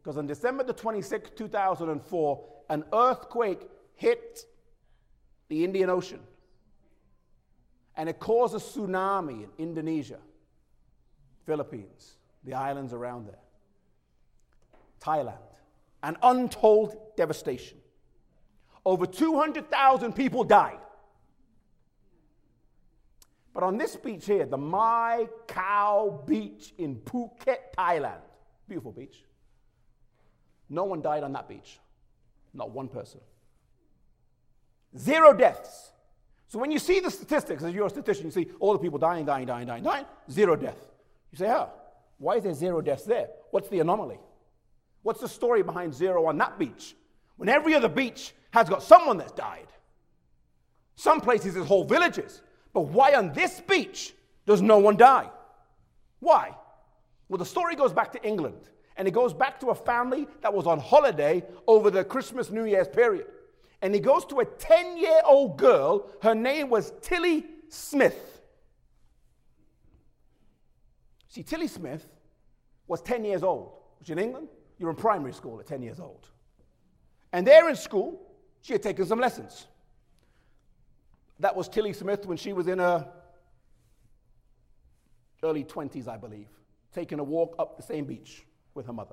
Because on December the 26th, 2004, an earthquake hit the Indian Ocean. And it caused a tsunami in Indonesia, Philippines, the islands around there, Thailand. An untold devastation. Over 200,000 people died. But on this beach here, the Mai Khao Beach in Phuket, Thailand, beautiful beach, no one died on that beach. Not one person. 0 deaths. So when you see the statistics, as you're a statistician, you see all the people dying, 0 death. You say, why is there 0 deaths there? What's the anomaly? What's the story behind 0 on that beach? When every other beach has got someone that's died. Some places there's whole villages. But why on this beach does no one die? Why? Well, the story goes back to England. And it goes back to a family that was on holiday over the Christmas, New Year's period. And he goes to a 10-year-old girl. Her name was Tilly Smith. See, Tilly Smith was 10 years old. Which in England, you're in primary school at 10 years old. And there in school, she had taken some lessons. That was Tilly Smith when she was in her early 20s, I believe, taking a walk up the same beach with her mother.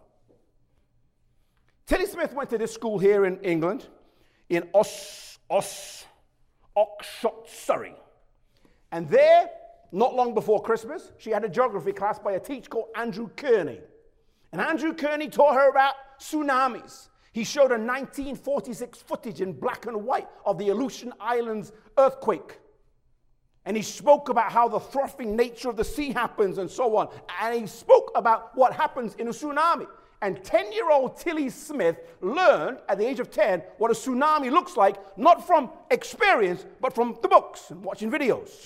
Tilly Smith went to this school here in England, in Oxshott, Surrey. And there, not long before Christmas, she had a geography class by a teacher called Andrew Kearney. And Andrew Kearney taught her about tsunamis. He showed a 1946 footage in black and white of the Aleutian Islands earthquake. And he spoke about how the frothing nature of the sea happens and so on. And he spoke about what happens in a tsunami. And 10-year-old Tilly Smith learned at the age of 10 what a tsunami looks like, not from experience, but from the books and watching videos.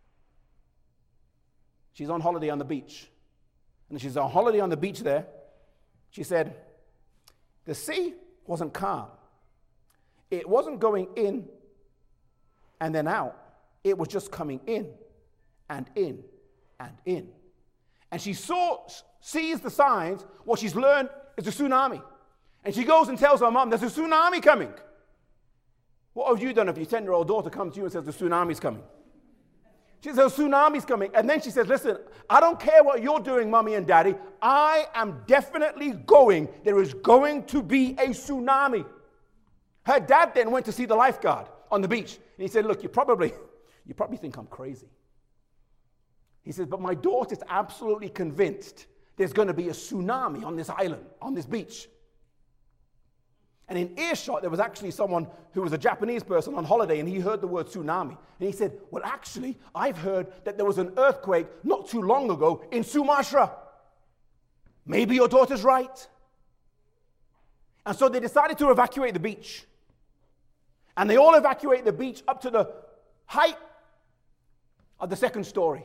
She's on holiday on the beach. And she's on holiday on the beach there. She said, the sea wasn't calm. It wasn't going in and then out. It was just coming in and in and in. And she sees the signs. What she's learned is a tsunami. And she goes and tells her mom, there's a tsunami coming. What have you done if your 10-year-old daughter comes to you and says, the tsunami's coming? She says, the tsunami's coming. And then she says, listen, I don't care what you're doing, mommy and daddy. I am definitely going. There is going to be a tsunami. Her dad then went to see the lifeguard on the beach. And he said, look, you probably think I'm crazy. He says, but my daughter's absolutely convinced there's going to be a tsunami on this island, on this beach. And in earshot, there was actually someone who was a Japanese person on holiday, and he heard the word tsunami. And he said, well, actually, I've heard that there was an earthquake not too long ago in Sumatra. Maybe your daughter's right. And so they decided to evacuate the beach. And they all evacuated the beach up to the height of the second story.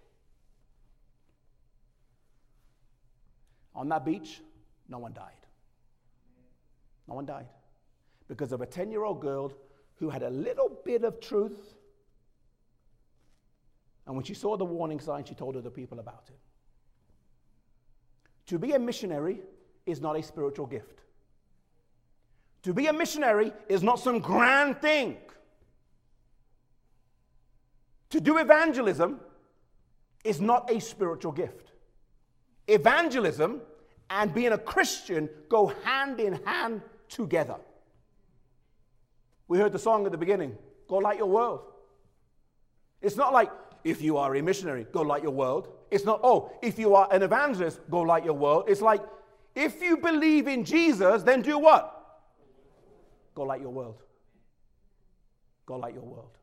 On that beach, no one died. No one died. Because of a 10-year-old girl who had a little bit of truth. And when she saw the warning sign, she told other people about it. To be a missionary is not a spiritual gift. To be a missionary is not some grand thing. To do evangelism is not a spiritual gift. Evangelism and being a Christian go hand in hand together. We heard the song at the beginning, go light your world. It's not like, if you are a missionary, go light your world. It's not, if you are an evangelist, go light your world. It's like, if you believe in Jesus, then do what? Go light your world. Go light your world.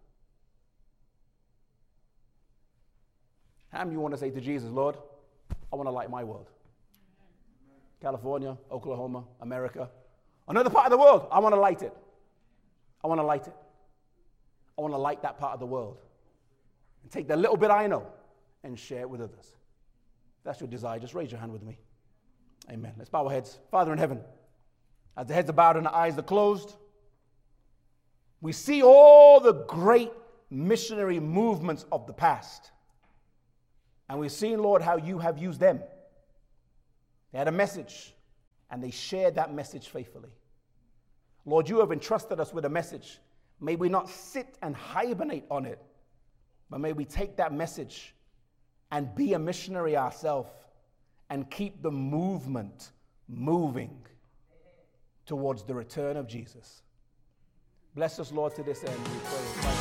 How many of you want to say to Jesus, Lord, I want to light my world? California, Oklahoma, America, another part of the world, I want to light it. I want to light it. I want to light that part of the world. And take the little bit I know and share it with others. If that's your desire, just raise your hand with me. Amen. Let's bow our heads. Father in heaven, as the heads are bowed and the eyes are closed, we see all the great missionary movements of the past. And we've seen, Lord, how you have used them. They had a message, and they shared that message faithfully. Lord, you have entrusted us with a message. May we not sit and hibernate on it, but may we take that message and be a missionary ourselves and keep the movement moving towards the return of Jesus. Bless us, Lord, to this end, we pray.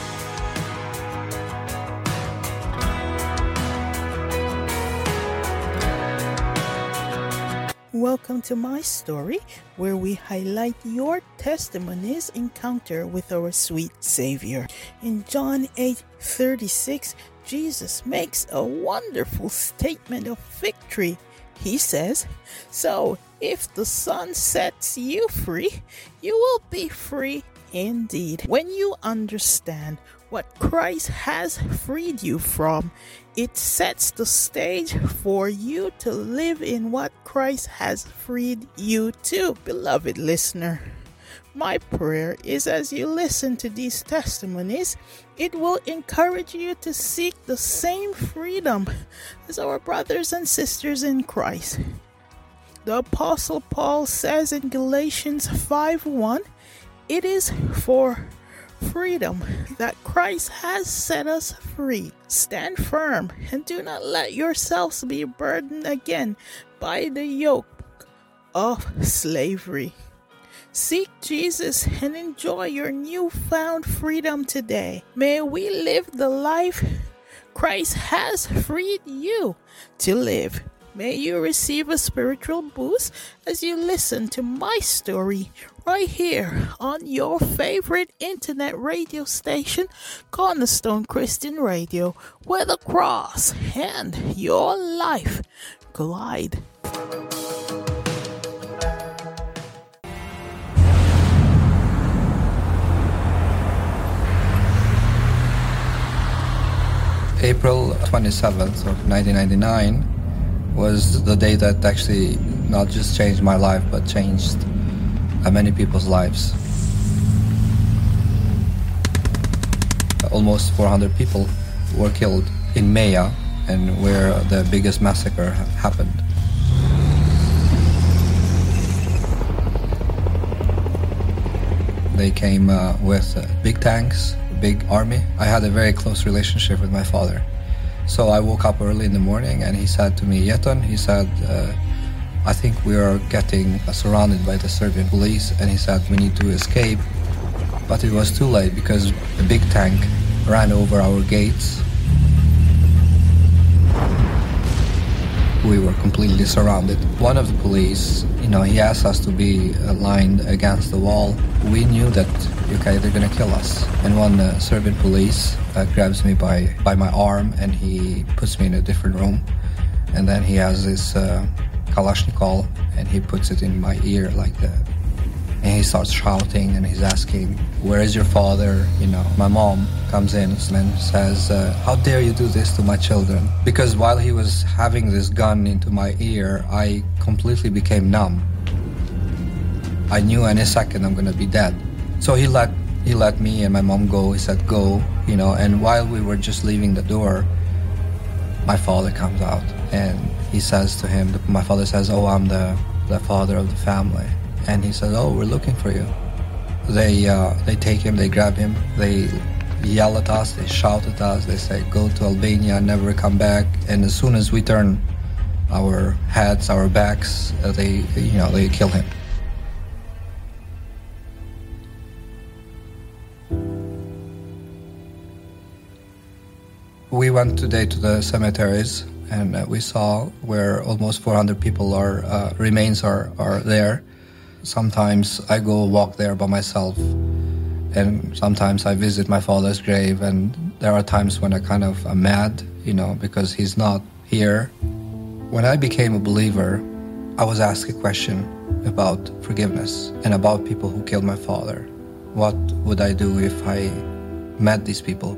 Welcome to My Story, where we highlight your testimony's encounter with our sweet Savior. In John 8:36, Jesus makes a wonderful statement of victory. He says, "So if the Son sets you free, you will be free indeed." When you understand what Christ has freed you from, it sets the stage for you to live in what Christ has freed you to. Beloved listener, my prayer is as you listen to these testimonies, it will encourage you to seek the same freedom as our brothers and sisters in Christ. The Apostle Paul says in Galatians 5:1, it is for freedom that Christ has set us free. Stand firm and do not let yourselves be burdened again by the yoke of slavery. Seek Jesus and enjoy your newfound freedom today. May we live the life Christ has freed you to live. May you receive a spiritual boost as you listen to My Story right here on your favorite internet radio station, Cornerstone Christian Radio, where the cross and your life collide. April 27th of 1999 was the day that actually not just changed my life, but changed many people's lives. Almost 400 people were killed in Maya, and where the biggest massacre happened. They came with big tanks, big army. I had a very close relationship with my father. So I woke up early in the morning and he said to me, Yeton, he said, I think we are getting surrounded by the Serbian police, and he said we need to escape. But it was too late because a big tank ran over our gates. We were completely surrounded. One of the police, he asked us to be lined against the wall. We knew that, okay, they're gonna kill us. And one Serbian police grabs me by my arm and he puts me in a different room. And then he has this Kalashnikov and he puts it in my ear like that. And he starts shouting and he's asking, where is your father? My mom comes in and says, how dare you do this to my children? Because while he was having this gun into my ear, I completely became numb. I knew any second I'm gonna be dead. So he let me and my mom go. He said, go, and while we were just leaving the door, my father comes out and he says to him, my father says, oh, I'm the father of the family. And he says, oh, we're looking for you. They take him, they grab him, they yell at us, they shout at us, they say, go to Albania, never come back. And as soon as we turn our heads, our backs, they kill him. We went today to the cemeteries and we saw where almost 400 people remains are there. Sometimes I go walk there by myself, and sometimes I visit my father's grave, and there are times when I kind of am mad, because he's not here. When I became a believer, I was asked a question about forgiveness and about people who killed my father. What would I do if I met these people?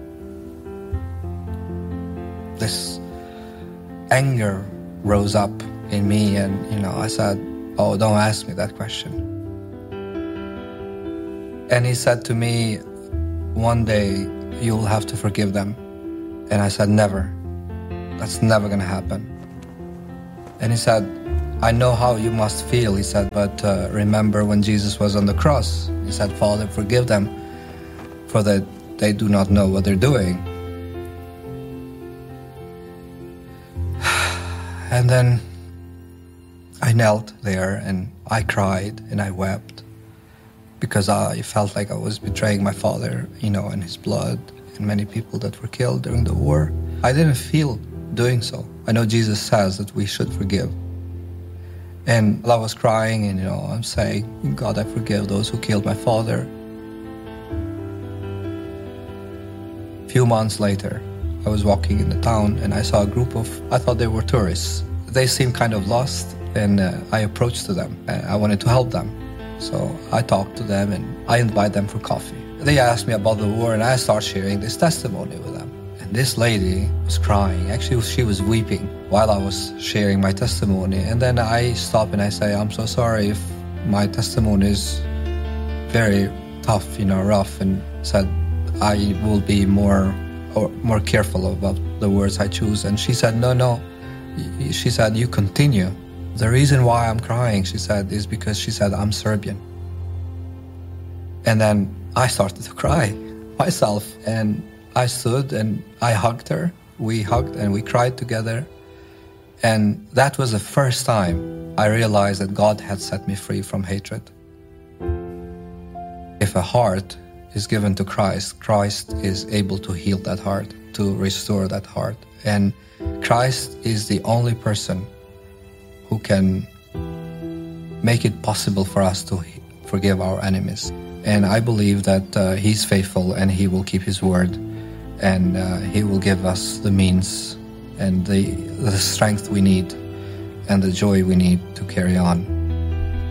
This anger rose up in me, and I said, oh, don't ask me that question. And he said to me, one day you'll have to forgive them. And I said, never. That's never gonna happen. And he said, I know how you must feel, he said, but remember when Jesus was on the cross. He said, Father, forgive them, for that they do not know what they're doing. And then I knelt there and I cried and I wept because I felt like I was betraying my father, and his blood and many people that were killed during the war. I didn't feel doing so. I know Jesus says that we should forgive. And I was crying and, I'm saying, God, I forgive those who killed my father. A few months later, I was walking in the town and I saw a group I thought they were tourists. They seemed kind of lost and I approached to them. I wanted to help them. So I talked to them and I invited them for coffee. They asked me about the war and I started sharing this testimony with them. And this lady was crying. Actually, she was weeping while I was sharing my testimony. And then I stop and I say, I'm so sorry if my testimony is very tough, rough, and said I will be more careful about the words I choose. And she said, no. She said, you continue. The reason why I'm crying, she said, is because she said, I'm Serbian. And then I started to cry myself. And I stood and I hugged her. We hugged and we cried together. And that was the first time I realized that God had set me free from hatred. If a heart is given to Christ, Christ is able to heal that heart, to restore that heart. And Christ is the only person who can make it possible for us to forgive our enemies. And I believe that He's faithful and He will keep His word. And He will give us the means and the strength we need and the joy we need to carry on.